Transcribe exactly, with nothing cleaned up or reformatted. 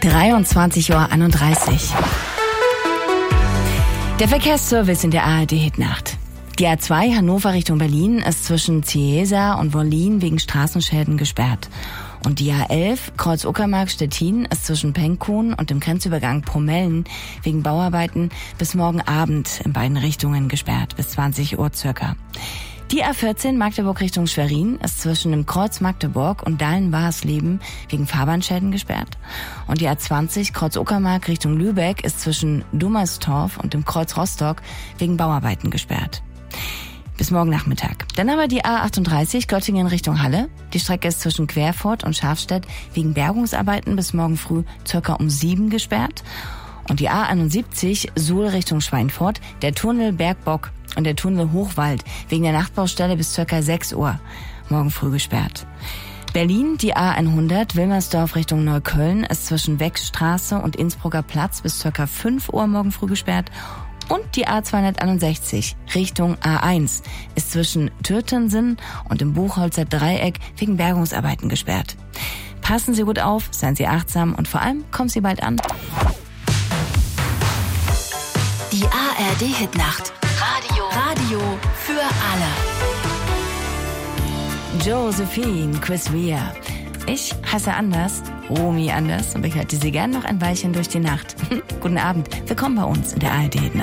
dreiundzwanzig Uhr einunddreißig. Der Verkehrsservice in der A R D-Hitnacht. Die A zwei Hannover Richtung Berlin ist zwischen Ciesa und Wollin wegen Straßenschäden gesperrt. Und die A elf Kreuz-Uckermark-Stettin ist zwischen Penkhuhn und dem Grenzübergang Promellen wegen Bauarbeiten bis morgen Abend in beiden Richtungen gesperrt, bis zwanzig Uhr circa. Die A vierzehn Magdeburg Richtung Schwerin ist zwischen dem Kreuz Magdeburg und Dahlen-Warsleben wegen Fahrbahnschäden gesperrt. Und die A zwanzig Kreuz-Uckermark Richtung Lübeck ist zwischen Dummerstorf und dem Kreuz Rostock wegen Bauarbeiten gesperrt. Bis morgen Nachmittag. Dann haben wir die A achtunddreißig Göttingen Richtung Halle. Die Strecke ist zwischen Querfurt und Schafstedt wegen Bergungsarbeiten bis morgen früh circa um sieben gesperrt. Und die A einundsiebzig Suhl Richtung Schweinfurt, der Tunnel Bergbock und der Tunnel Hochwald wegen der Nachtbaustelle bis circa sechs Uhr morgen früh gesperrt. Berlin, die A hundert Wilmersdorf Richtung Neukölln ist zwischen Weckstraße und Innsbrucker Platz bis circa fünf Uhr morgen früh gesperrt. Und die A zweihunderteinundsechzig Richtung A eins ist zwischen Türtensen und dem Buchholzer Dreieck wegen Bergungsarbeiten gesperrt. Passen Sie gut auf, seien Sie achtsam und vor allem kommen Sie bald an. Die A R D-Hitnacht. Radio. Radio für alle. Josephine, Chris Rea. Ich heiße Anders, Romy Anders, und begleite Sie gern noch ein Weilchen durch die Nacht. Guten Abend, willkommen bei uns in der A R D-Hitnacht.